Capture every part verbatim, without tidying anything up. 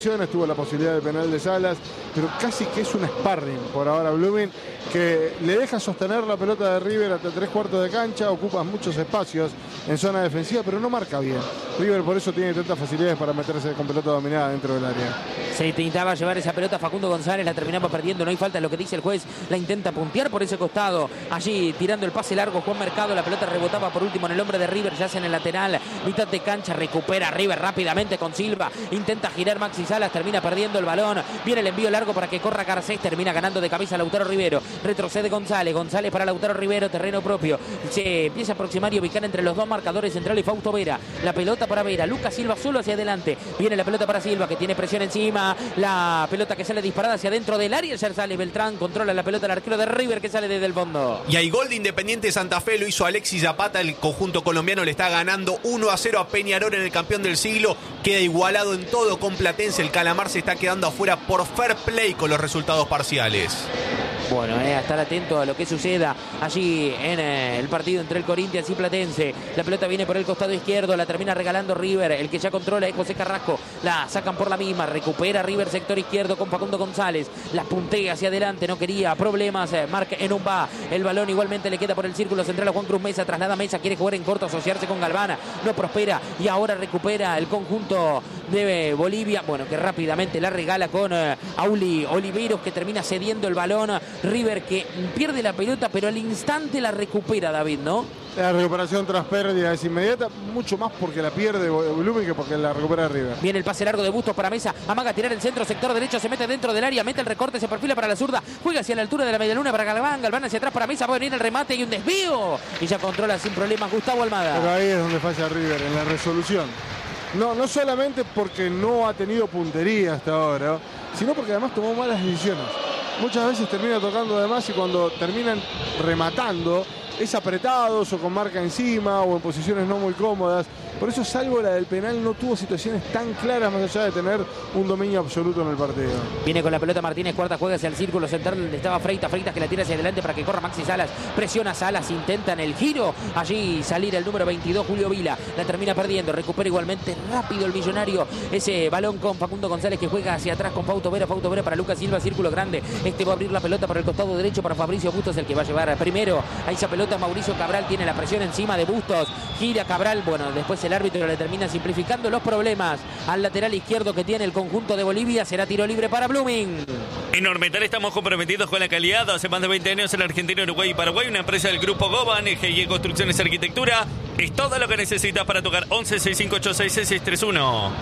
Tuvo la posibilidad de penal de Salas, pero casi que es un sparring por ahora Blooming, que le deja sostener la pelota de River hasta tres cuartos de cancha, ocupa muchos espacios en zona defensiva, pero no marca bien. River por eso tiene tantas facilidades para meterse con pelota dominada dentro del área. Se intentaba llevar esa pelota Facundo González, la terminaba perdiendo, no hay falta, lo que dice el juez, la intenta puntear por ese costado, allí tirando el pase largo Juan Mercado, la pelota rebotaba por último en el hombre de River, ya en el lateral, mitad de cancha, recupera River rápidamente con Silva, intenta girar Maxi Salas, termina perdiendo el balón, viene el envío largo para que corra Garcés, termina ganando de cabeza Lautaro Rivero, retrocede González, González para Lautaro Rivero, terreno propio, se empieza a aproximar y ubicar entre los dos marcadores centrales Fausto Vera, la pelota para Vera, Lucas Silva solo hacia adelante, viene la pelota para Silva que tiene presión encima, la pelota que sale disparada hacia adentro del área, ya sale Beltrán, controla la pelota el arquero de River que sale desde el fondo. Y hay gol de Independiente Santa Fe, lo hizo Alexis Zapata, el conjunto colombiano le está ganando uno a cero a Peñarol en el campeón del siglo, queda igualado en todo con Platense, el Calamar se está quedando afuera por fair play con los resultados parciales. Bueno, eh, a estar atento a lo que suceda allí en eh, el partido entre el Corinthians y Platense. La pelota viene por el costado izquierdo, la termina regalando River. El que ya controla es José Carrasco. La sacan por la misma, recupera River sector izquierdo con Facundo González. La puntea hacia adelante, no quería problemas. Eh, marca en un va. El balón igualmente le queda por el círculo central a Juan Cruz Mesa. Traslada Mesa, quiere jugar en corto, asociarse con Galvana. No prospera y ahora recupera el conjunto de Bolivia. Bueno, que rápidamente la regala con eh, Auli Oliveros, que termina cediendo el balón. River que pierde la pelota, pero al instante la recupera, David, ¿no? La recuperación tras pérdida es inmediata, mucho más porque la pierde Blooming que porque la recupera River. Viene el pase largo de Bustos para Mesa, amaga a tirar el centro, sector derecho, se mete dentro del área, mete el recorte, se perfila para la zurda, juega hacia la altura de la medialuna para Galván, Galván hacia atrás para Mesa, va a venir el remate y un desvío. Y ya controla sin problemas Gustavo Almada. Pero ahí es donde falla River, en la resolución. No, no solamente porque no ha tenido puntería hasta ahora, sino porque además tomó malas decisiones. Muchas veces termina tocando de más y cuando terminan rematando es apretados o con marca encima o en posiciones no muy cómodas. Por eso, salvo la del penal, no tuvo situaciones tan claras más allá de tener un dominio absoluto en el partido. Viene con la pelota Martínez, cuarta, juega hacia el círculo central donde estaba Freitas, Freitas que la tira hacia adelante para que corra Maxi Salas, presiona Salas, intentan el giro, allí salir el número veintidós, Julio Vila, la termina perdiendo, recupera igualmente rápido el millonario, ese balón con Facundo González que juega hacia atrás con Fausto Vera, Fausto Vera para Lucas Silva, círculo grande, este va a abrir la pelota por el costado derecho para Fabricio Bustos, el que va a llevar primero a esa pelota. Mauricio Cabral tiene la presión encima de Bustos, gira Cabral, bueno, después el árbitro le termina simplificando los problemas al lateral izquierdo que tiene el conjunto de Bolivia. Será tiro libre para Blooming. En Ormetal estamos comprometidos con la calidad. Hace más de veinte años en Argentina, Uruguay y Paraguay. Una empresa del grupo Goban, G I E Construcciones y Arquitectura. Es todo lo que necesitas para tocar. Once seis cinco ocho seis seis tres uno.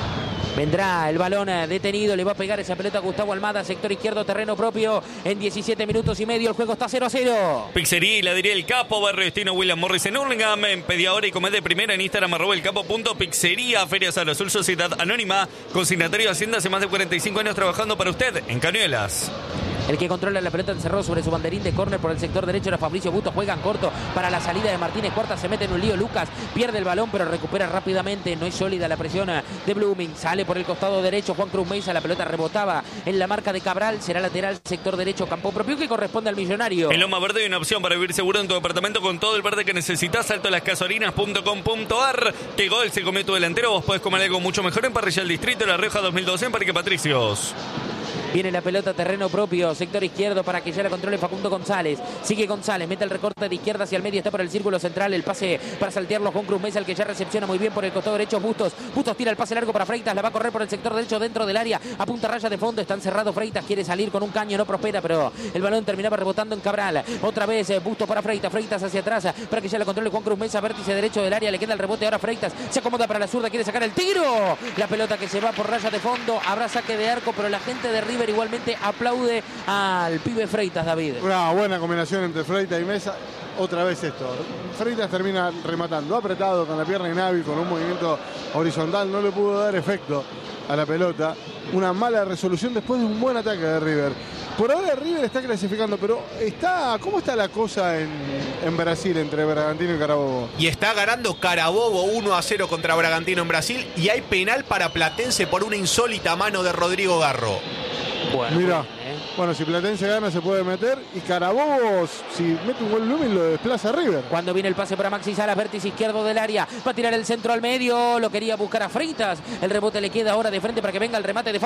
Vendrá el balón detenido, le va a pegar esa pelota a Gustavo Almada, sector izquierdo, terreno propio, en diecisiete minutos y medio, el juego está cero a cero. Pizzería y Heladería El Capo, Barrio Destino William Morris en Hurlingham, en Pediahora y Comed de Primera, en Instagram, arroba el capo punto pizzería, Feria Sal Azul, Sociedad Anónima, consignatario de Hacienda, hace más de cuarenta y cinco años trabajando para usted, en Cañuelas. El que controla la pelota encerró sobre su banderín de córner por el sector derecho era Fabricio Bustos, juegan corto para la salida de Martínez, cuarta se mete en un lío Lucas, pierde el balón pero recupera rápidamente, no es sólida la presión de Blooming, sale por el costado derecho Juan Cruz Mesa, la pelota rebotaba en la marca de Cabral, será lateral sector derecho, campo propio que corresponde al millonario. En Loma Verde hay una opción para vivir seguro en tu departamento con todo el verde que necesitas, salto a las casorinas punto com punto ar. ¿Qué gol se comió tu delantero? Vos podés comer algo mucho mejor en Parrilla del Distrito, La Rioja dos mil doce en Parque Patricios. Viene la pelota, terreno propio, sector izquierdo para que ya la controle Facundo González. Sigue González, mete el recorte de izquierda hacia el medio, está por el círculo central, el pase para saltearlo Juan Cruz Mesa, el que ya recepciona muy bien por el costado derecho Bustos. Bustos tira el pase largo para Freitas, la va a correr por el sector derecho dentro del área, a punta raya de fondo, están cerrados Freitas, quiere salir con un caño, no prospera, pero el balón terminaba rebotando en Cabral. Otra vez Bustos para Freitas, Freitas hacia atrás para que ya la controle Juan Cruz Mesa, vértice derecho del área, le queda el rebote ahora Freitas, se acomoda para la zurda, quiere sacar el tiro. La pelota que se va por raya de fondo, habrá saque de arco, pero la gente de River igualmente aplaude al pibe Freitas, David. Una buena combinación entre Freitas y Mesa. Otra vez esto. Freitas termina rematando apretado con la pierna inhábil, con un movimiento horizontal. No le pudo dar efecto a la pelota. Una mala resolución después de un buen ataque de River. Por ahora River está clasificando, pero está, ¿cómo está la cosa en, en Brasil entre Bragantino y Carabobo? Y está ganando Carabobo uno a cero contra Bragantino en Brasil. Y hay penal para Platense por una insólita mano de Rodrigo Garro. Bueno, Mirá, muy bien, ¿eh? bueno, si Platense gana se puede meter. Y Carabobo, si mete un gol Lumin, lo desplaza a River. Cuando viene el pase para Maxi Salas, vértice izquierdo del área, va a tirar el centro al medio, lo quería buscar a Freitas, el rebote le queda ahora de frente para que venga el remate de